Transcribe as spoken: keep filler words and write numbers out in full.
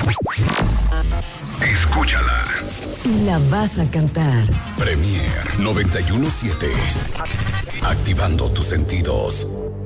Escúchala. Y la vas a cantar. Premier noventa y uno punto siete. Activando tus sentidos.